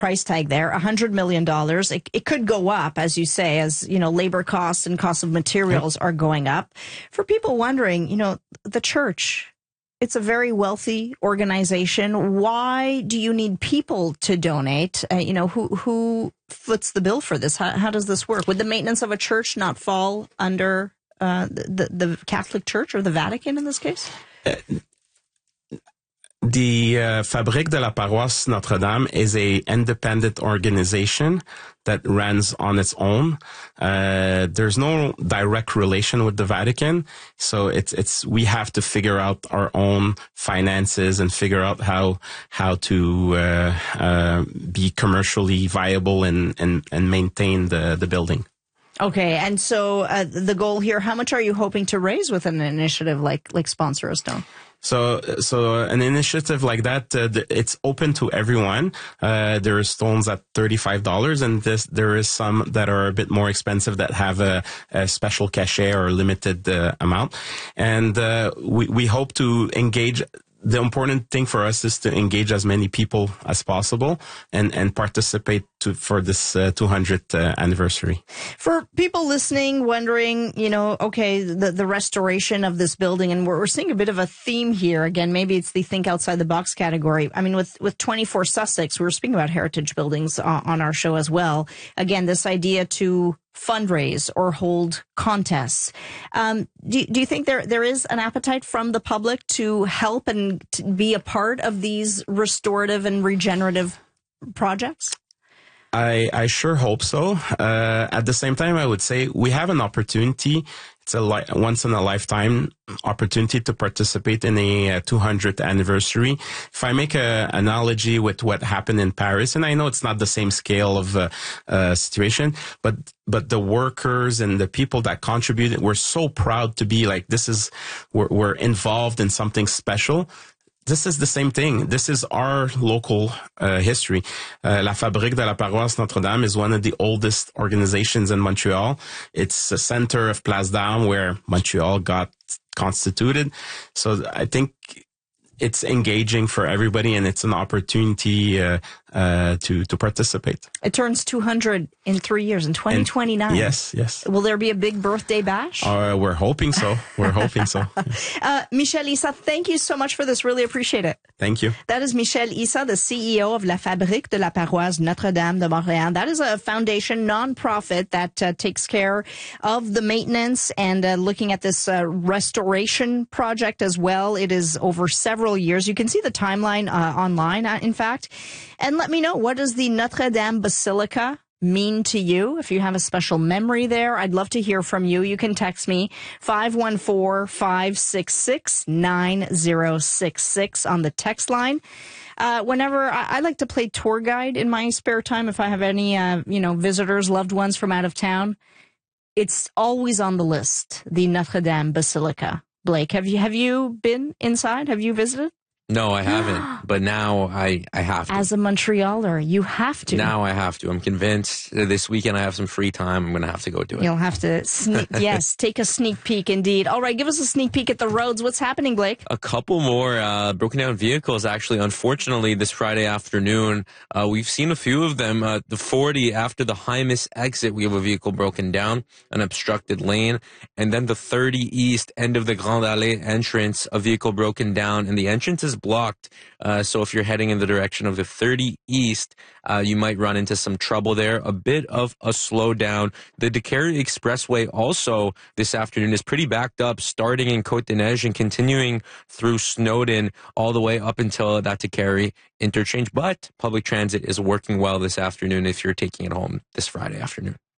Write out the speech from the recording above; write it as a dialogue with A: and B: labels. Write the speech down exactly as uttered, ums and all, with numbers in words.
A: price tag there, one hundred million dollars. It, it could go up, as you say, as, you know, labor costs and costs of materials are going up. For people wondering, you know, the church, it's a very wealthy organization. Why do you need people to donate? Uh, you know, who who foots the bill for this? How, how does this work? Would the maintenance of a church not fall under uh, the, the Catholic Church or the Vatican in this case?
B: Uh, The uh, Fabrique de la Paroisse Notre-Dame is a independent organization that runs on its own. Uh, there's no direct relation with the Vatican, so it's it's we have to figure out our own finances and figure out how how to uh, uh, be commercially viable and and and maintain the the building.
A: Okay, and so uh, the goal here, how much are you hoping to raise with an initiative like like Sponsor a Stone?
B: So, so an initiative like that, uh, it's open to everyone. Uh, there are stones at thirty-five dollars, and this, there is some that are a bit more expensive that have a, a special cachet or limited uh, amount. And, uh, we, we hope to engage. The important thing for us is to engage as many people as possible and, and participate to, for this uh, two hundredth uh, anniversary.
A: For people listening, wondering, you know, okay, the, the restoration of this building, and we're, we're seeing a bit of a theme here. Again, maybe it's the think outside the box category. I mean, with, with twenty-four Sussex, we were speaking about heritage buildings uh, on our show as well. Again, this idea to fundraise or hold contests. Um, do, do you think there there is an appetite from the public to help and to be a part of these restorative and regenerative projects?
B: I, I sure hope so. Uh, at the same time, I would say we have an opportunity. It's a li- once in a lifetime opportunity to participate in a uh, two hundredth anniversary. If I make a analogy with what happened in Paris, and I know it's not the same scale of uh, uh, situation, but but the workers and the people that contributed were so proud to be like, this is, we're, we're involved in something special. This is the same thing. This is our local uh, history. Uh, La Fabrique de la Paroisse Notre-Dame is one of the oldest organizations in Montreal. It's a center of Place d'Armes where Montreal got constituted. So I think it's engaging for everybody, and it's an opportunity uh, uh, to to participate.
A: It turns two hundred in three years, in twenty twenty-nine.
B: And yes, yes.
A: Will there be a big birthday bash?
B: Uh, we're hoping so. We're hoping so.
A: uh, Michel Issa, thank you so much for this. Really appreciate it.
B: Thank you.
A: That is Michel Issa, the C E O of La Fabrique de la Paroisse Notre-Dame de Montréal. That is a foundation, nonprofit that uh, takes care of the maintenance and uh, looking at this uh, restoration project as well. It is over several years. You can see the timeline uh, online, uh, in fact. And let me know, what does the Notre Dame Basilica mean to you? If you have a special memory there, I'd love to hear from you. You can text me five one four, five six six, nine zero six six on the text line. Uh, whenever I, I like to play tour guide in my spare time, if I have any, uh, you know, visitors, loved ones from out of town, it's always on the list, the Notre Dame Basilica. Blake, have you have you been inside? Have you visited?
C: No, I haven't. But now I, I have to.
A: As a Montrealer, you have to.
C: Now I have to. I'm convinced. This weekend I have some free time. I'm going to have to go do it.
A: You'll have to sneak, yes, take a sneak peek indeed. All right, give us a sneak peek at the roads. What's happening, Blake?
C: A couple more uh, broken down vehicles, actually. Unfortunately, this Friday afternoon, uh, we've seen a few of them. Uh, the forty after the Hymas exit, we have a vehicle broken down, an obstructed lane. And then the thirty east end of the Grande Allée entrance, a vehicle broken down, and the entrance is blocked. Uh, so if you're heading in the direction of the thirty east, uh, you might run into some trouble there. A bit of a slowdown. The Décarie Expressway also this afternoon is pretty backed up, starting in Côte-des-Neiges and continuing through Snowden all the way up until that Décarie interchange. But public transit is working well this afternoon if you're taking it home this Friday afternoon.